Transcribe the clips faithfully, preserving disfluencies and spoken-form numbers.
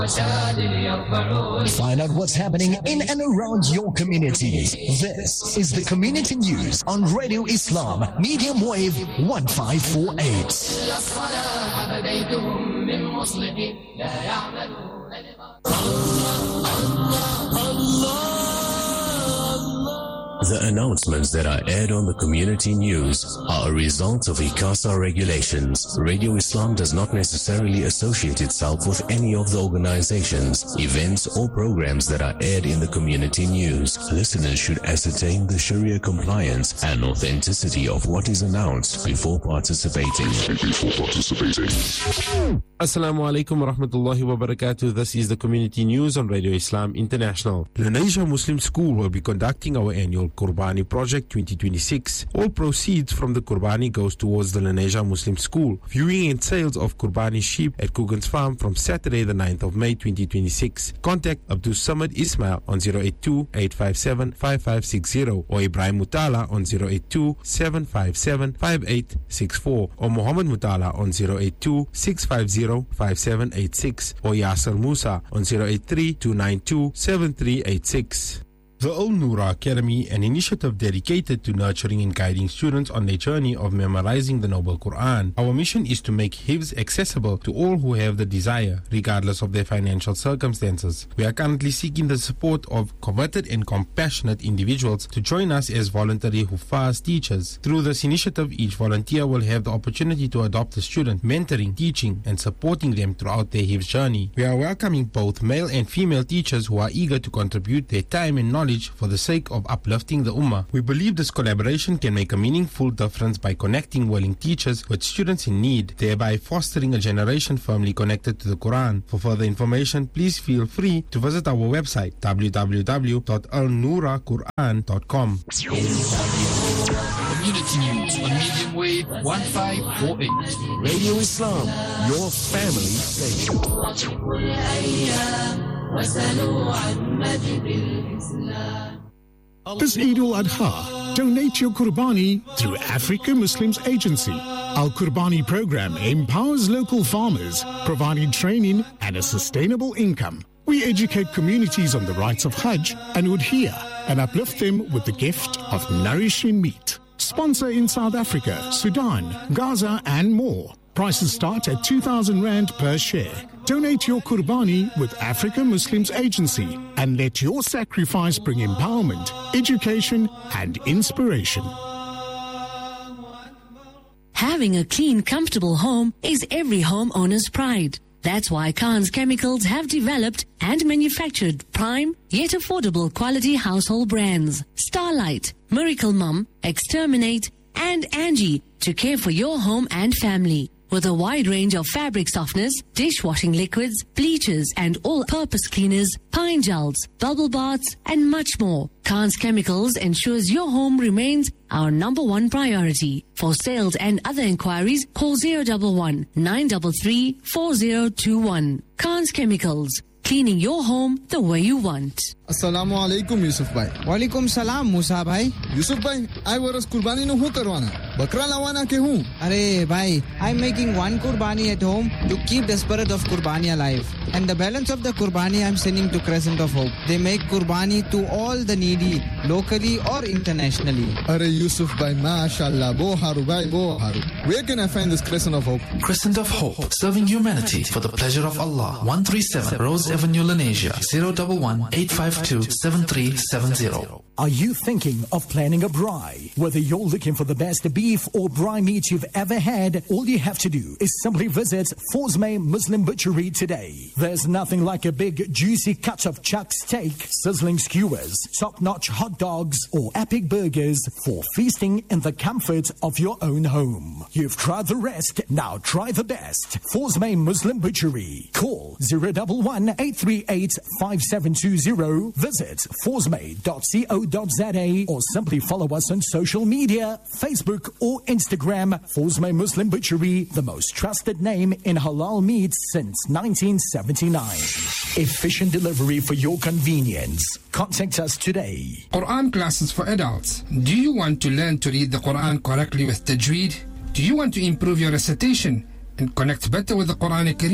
Find out what's happening in and around your community. This is the Community News on Radio Islam, medium wave one five four eight. The announcements that are aired on the Community News are a result of ICASA regulations. Radio Islam does not necessarily associate itself with any of the organizations, events or programs that are aired in the Community News. Listeners should ascertain the Sharia compliance and authenticity of what is announced before participating. Before participating. Assalamu alaikum wa rahmatullahi wa barakatuh. This is the Community News on Radio Islam International. Lenasia Muslim School will be conducting our annual Qurbani Project twenty twenty-six. All proceeds from the Qurbani goes towards the Lenasia Muslim School. Viewing and sales of Qurbani sheep at Coogan's Farm from Saturday the ninth of May twenty twenty-six. Contact Abdul Samad Ismail on zero eight two, eight five seven, five five six zero or Ibrahim Mutala on zero eight two, seven five seven, five eight six four or Muhammad Mutala on zero eight two, six five zero, five seven eight six or Yasser Musa on zero eight three, two nine two, seven three eight six. The Al-Nura Academy, an initiative dedicated to nurturing and guiding students on their journey of memorizing the Noble Quran. Our mission is to make Hifz accessible to all who have the desire, regardless of their financial circumstances. We are currently seeking the support of committed and compassionate individuals to join us as voluntary Hufaz teachers. Through this initiative, each volunteer will have the opportunity to adopt a student, mentoring, teaching, and supporting them throughout their Hifz journey. We are welcoming both male and female teachers who are eager to contribute their time and knowledge for the sake of uplifting the Ummah. We believe this collaboration can make a meaningful difference by connecting willing teachers with students in need, thereby fostering a generation firmly connected to the Quran. For further information, please feel free to visit our website w w w dot al nura quran dot com. Community News on medium wave one five four eight. Radio Islam, your family station. This Eid al-Adha, donate your Qurbani through Africa Muslims Agency. Our Qurbani program empowers local farmers, providing training and a sustainable income. We educate communities on the rights of Hajj and Udhiyah and uplift them with the gift of nourishing meat. Sponsor in South Africa, Sudan, Gaza and more. Prices start at two thousand rand per share. Donate your Qurbani with Africa Muslims Agency and let your sacrifice bring empowerment, education and inspiration. Having a clean, comfortable home is every homeowner's pride. That's why Khan's Chemicals have developed and manufactured prime yet affordable quality household brands. Starlight, Miracle Mum, Exterminate and Angie to care for your home and family. With a wide range of fabric softeners, dishwashing liquids, bleachers and all-purpose cleaners, pine gels, bubble baths and much more. Khan's Chemicals ensures your home remains our number one priority. For sales and other inquiries, call zero one one, nine three three, four zero two one. Khan's Chemicals, cleaning your home the way you want. Assalamu alaikum Yusuf bhai. Walaikum salam Musa bhai. Yusuf bhai, I waras Qurbani no hu karwana. Bakra lawana ke hu? Arey bhai, I'm making one Qurbani at home to keep the spirit of Qurbani alive. And the balance of the Qurbani I'm sending to Crescent of Hope. They make Qurbani to all the needy, locally or internationally. Arey Yusuf bhai, mashallah, bo haru bhai, bo haru. Where can I find this Crescent of Hope? Crescent of Hope, serving humanity for the pleasure of Allah. one thirty-seven Rose Avenue, Lenasia, zero one one, eight five two, seven three seven zero. Are you thinking of planning a braai? Whether you're looking for the best beef or braai meat you've ever had, all you have to do is simply visit Forsmay Muslim Butchery today. There's nothing like a big juicy cut of chuck steak, sizzling skewers, top-notch hot dogs or epic burgers for feasting in the comfort of your own home. You've tried the rest, now try the best. Forsmay Muslim Butchery. Call zero one one, eight three eight, five seven two zero. Visit forsmay dot co dot za or simply follow us on social media, Facebook or Instagram. Forsmay Muslim Butchery, the most trusted name in halal meat since nineteen seventy-nine. Efficient delivery for your convenience. Contact us today. Quran classes for adults. Do you want to learn to read the Quran correctly with Tajweed? Do you want to improve your recitation and connect better with the Quran Kareem?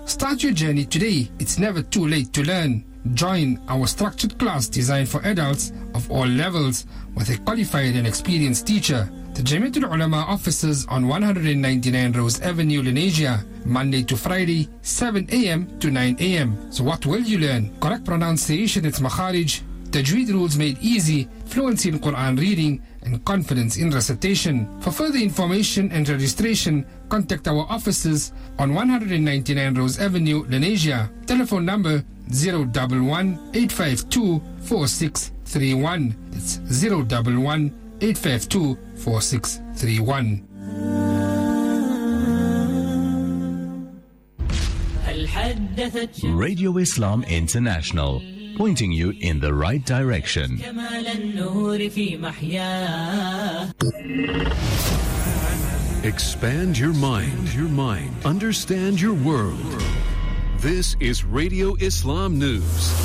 Start your journey today. It's never too late to learn. Join our structured class designed for adults of all levels with a qualified and experienced teacher. The Jamiatul Ulama offices on one ninety-nine Rose Avenue, Lenasia, Monday to Friday, seven a.m. to nine a.m. So what will you learn? Correct pronunciation, its makharij, tajweed rules made easy, fluency in Quran reading, and confidence in recitation. For further information and registration, contact our offices on one ninety-nine Rose Avenue, Lenasia. Telephone number zero one one, eight five two, four six three one. It's zero one one, eight five two, four six three one. Radio Islam International, pointing you in the right direction. Expand your mind, your mind. Understand your world. This is Radio Islam News.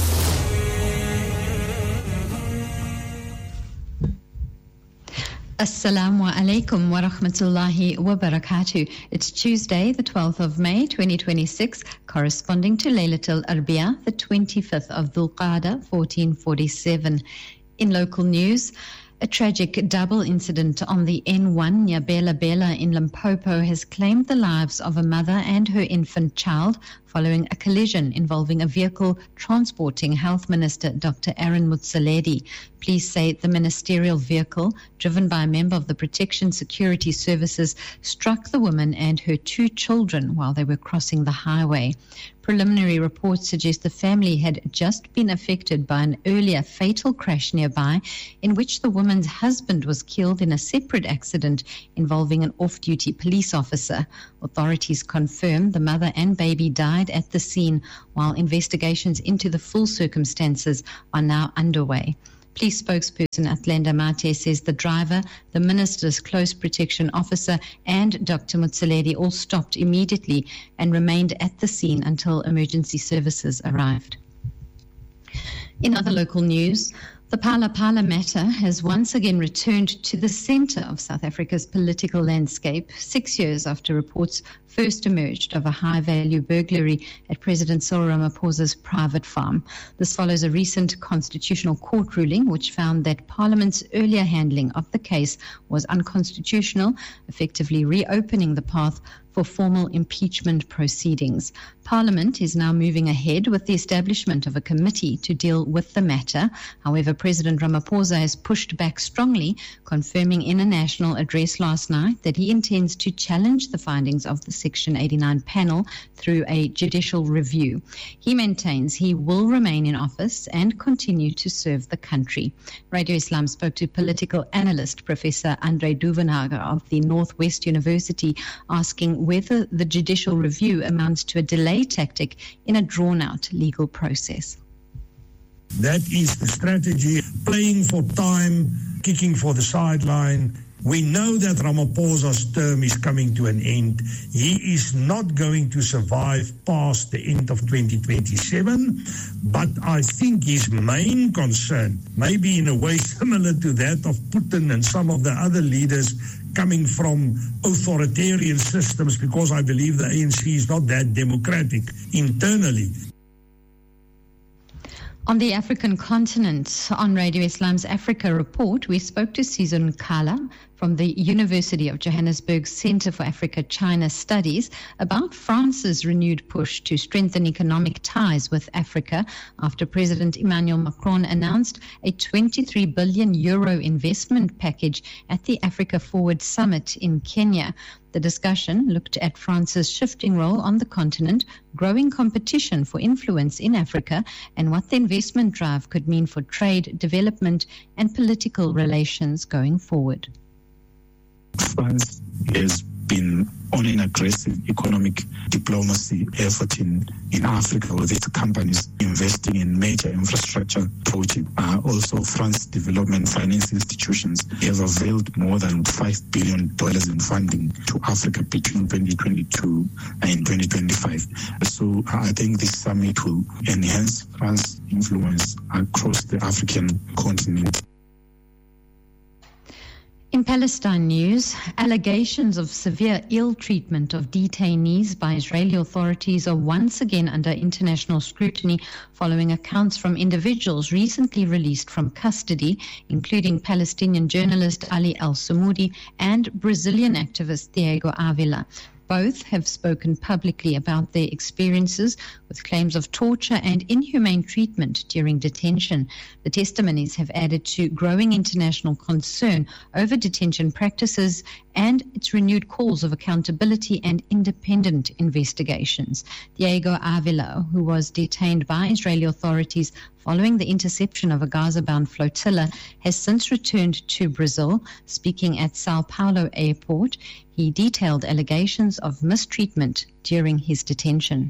Assalamu alaikum wa rahmatullahi wa barakatuh. It's Tuesday, the twelfth of May, twenty twenty-six, corresponding to Laylatul Arbia, the twenty-fifth of Dhul Qa'dah, fourteen forty-seven. In local news, a tragic double incident on the N one near Bela Bela in Limpopo has claimed the lives of a mother and her infant child following a collision involving a vehicle transporting Health Minister Doctor Aaron Motsoaledi. Police say the ministerial vehicle, driven by a member of the Protection Security Services, struck the woman and her two children while they were crossing the highway. Preliminary reports suggest the family had just been affected by an earlier fatal crash nearby in which the woman's husband was killed in a separate accident involving an off-duty police officer. Authorities confirm the mother and baby died at the scene, while investigations into the full circumstances are now underway. Police spokesperson Atlanda Mate says the driver, the minister's close protection officer, and Doctor Motsoaledi all stopped immediately and remained at the scene until emergency services arrived. In other local news, the Phala Phala matter has once again returned to the center of South Africa's political landscape, six years after reports first emerged of a high-value burglary at President Cyril Ramaphosa's private farm. This follows a recent Constitutional Court ruling which found that Parliament's earlier handling of the case was unconstitutional, effectively reopening the path for formal impeachment proceedings. Parliament is now moving ahead with the establishment of a committee to deal with the matter. However, President Ramaphosa has pushed back strongly, confirming in a national address last night that he intends to challenge the findings of the Section eighty-nine panel through a judicial review. He maintains he will remain in office and continue to serve the country. Radio Islam spoke to political analyst Professor Andre Duvenhager of the Northwest University, asking whether the judicial review amounts to a delay tactic in a drawn-out legal process. That is the strategy, playing for time, kicking for the sideline. We know that Ramaphosa's term is coming to an end. He is not going to survive past the end of twenty twenty-seven, but I think his main concern, maybe in a way similar to that of Putin and some of the other leaders coming from authoritarian systems, because I believe the A N C is not that democratic internally. On the African continent, on Radio Islam's Africa Report, we spoke to Sizon Kala from the University of Johannesburg's Center for Africa-China Studies about France's renewed push to strengthen economic ties with Africa after President Emmanuel Macron announced a twenty-three billion euro investment package at the Africa Forward Summit in Kenya. The discussion looked at France's shifting role on the continent, growing competition for influence in Africa, and what the investment drive could mean for trade, development, and political relations going forward. France has been on an aggressive economic diplomacy effort in, in Africa, with its companies investing in major infrastructure projects. Uh, also, France development finance institutions have availed more than five billion dollars in funding to Africa between twenty twenty-two and twenty twenty-five. So I think this summit will enhance France's influence across the African continent. In Palestine news, allegations of severe ill treatment of detainees by Israeli authorities are once again under international scrutiny following accounts from individuals recently released from custody, including Palestinian journalist Ali Al-Samudi and Brazilian activist Diego Avila. Both have spoken publicly about their experiences with claims of torture and inhumane treatment during detention. The testimonies have added to growing international concern over detention practices and its renewed calls of accountability and independent investigations. Diego Avila, who was detained by Israeli authorities following the interception of a Gaza-bound flotilla, has since returned to Brazil. Speaking at Sao Paulo airport, he detailed allegations of mistreatment during his detention.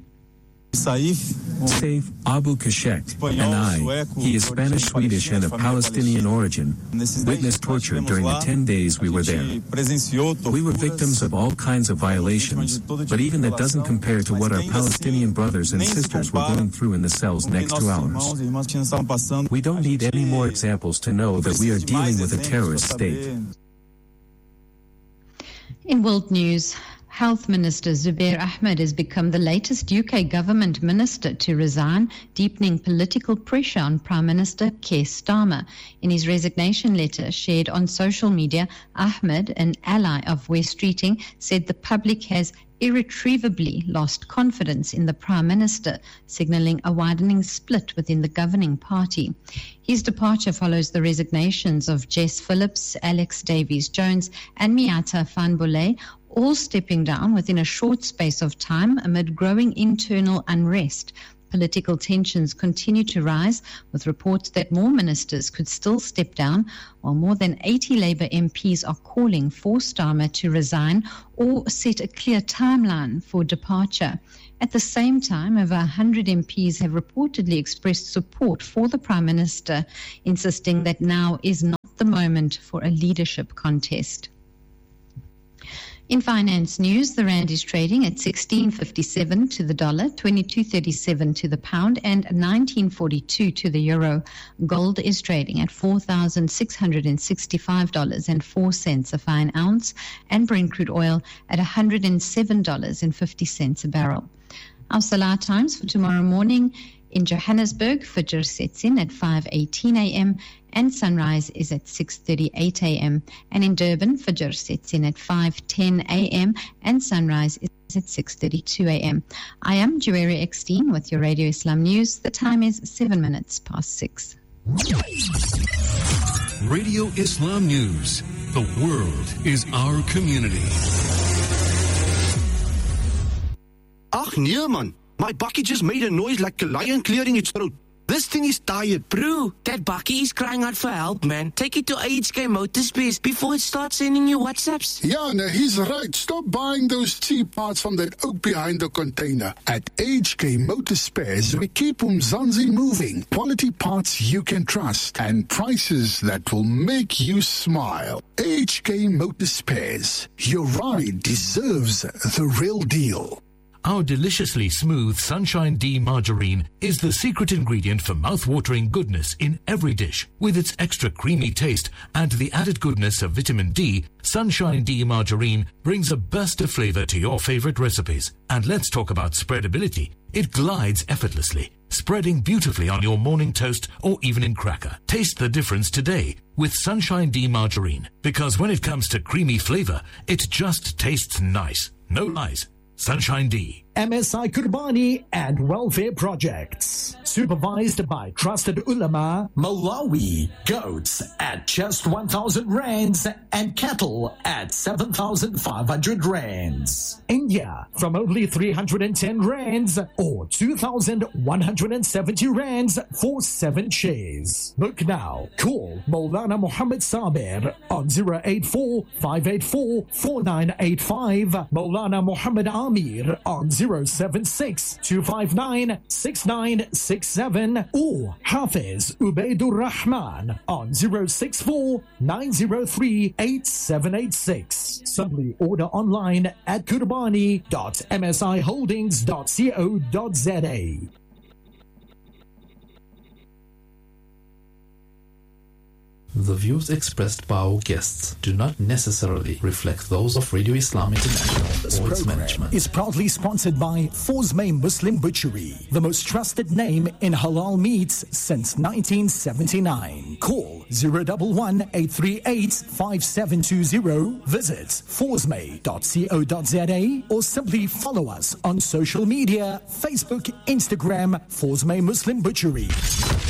Saif Abu Kashek and I, he is Spanish, Swedish and of Palestinian origin, witnessed torture during the ten days we were there. We were victims of all kinds of violations, but even that doesn't compare to what our Palestinian brothers and sisters were going through in the cells next to ours. We don't need any more examples to know that we are dealing with a terrorist state. In world news, Health Minister Zubair Ahmed has become the latest U K government minister to resign, deepening political pressure on Prime Minister Keir Starmer. In his resignation letter shared on social media, Ahmed, an ally of Wes Streeting, said the public has irretrievably lost confidence in the Prime Minister, signalling a widening split within the governing party. His departure follows the resignations of Jess Phillips, Alex Davies-Jones and Miata Van Bolle, all stepping down within a short space of time amid growing internal unrest. Political tensions continue to rise, with reports that more ministers could still step down, while more than eighty Labour M Ps are calling for Starmer to resign or set a clear timeline for departure. At the same time, over one hundred M Ps have reportedly expressed support for the Prime Minister, insisting that now is not the moment for a leadership contest. In finance news, the rand is trading at sixteen fifty-seven to the dollar, twenty-two thirty-seven to the pound, and nineteen forty-two to the euro. Gold is trading at four thousand six hundred sixty-five dollars and four cents a fine ounce, and Brent crude oil at one hundred seven dollars and fifty cents a barrel. Our Salah times for tomorrow morning: in Johannesburg, Fajr sets in at five eighteen a.m. and sunrise is at six thirty-eight a.m. And in Durban, Fajr sets in at five ten a.m. and sunrise is at six thirty-two a.m. I am Juweri Eckstein with your Radio Islam News. The time is seven minutes past six. Radio Islam News. The world is our community. Ach nee man, my bakkie just made a noise like a lion clearing its throat. This thing is tired. Bro, that bakkie is crying out for help, man. Take it to H K Motorspares before it starts sending you WhatsApps. Yeah, no, he's right. Stop buying those cheap parts from that oak behind the container. At H K Motorspares, we keep Umzansi moving. Quality parts you can trust and prices that will make you smile. H K Motorspares. Your ride deserves the real deal. Our deliciously smooth Sunshine D margarine is the secret ingredient for mouth-watering goodness in every dish. With its extra creamy taste and the added goodness of vitamin D, Sunshine D margarine brings a burst of flavor to your favorite recipes. And let's talk about spreadability. It glides effortlessly, spreading beautifully on your morning toast or evening cracker. Taste the difference today with Sunshine D margarine, because when it comes to creamy flavor, it just tastes nice. No lies. Sunshine D. M S I Kurbani and Welfare Projects. Supervised by trusted ulama. Malawi. Goats at just one thousand rands and cattle at seven thousand five hundred rands. India from only three hundred ten rands or two thousand one hundred seventy rands for seven shares. Book now. Call Maulana Muhammad Sabir on zero eight four, five eight four, four nine eight five. Maulana Muhammad Amir on zero seven six, two five nine, six nine six seven or Hafiz Ubaidur Rahman on zero six four, nine zero three, eight seven eight six. Simply order online at kurbani dot m s i holdings dot co dot z a. The views expressed by our guests do not necessarily reflect those of Radio Islam International This or its program management. is proudly sponsored by Forsmay Muslim Butchery, the most trusted name in halal meats since nineteen seventy-nine. Call zero one one, eight three eight, five seven two zero. Visit forsmay dot co dot za or simply follow us on social media, Facebook, Instagram, Forsmay Muslim Butchery.